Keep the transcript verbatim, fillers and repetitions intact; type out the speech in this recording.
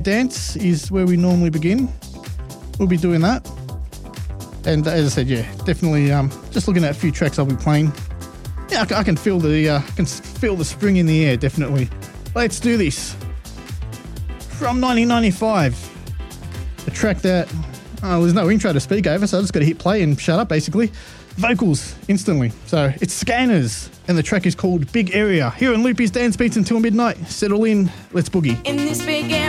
Dance is where we normally begin. We'll be doing that. And as I said, yeah, definitely um, just looking at a few tracks I'll be playing. Yeah, I, c- I can feel the uh, can s- feel the spring in the air, definitely. Let's do this. From nineteen ninety-five, a track that, oh, there's no intro to speak over, so I just got to hit play and shut up, basically. Vocals, instantly. So it's Scanners, and the track is called Big Area. Here on Loopy's Dance Beats until midnight. Settle in, let's boogie. In this big area.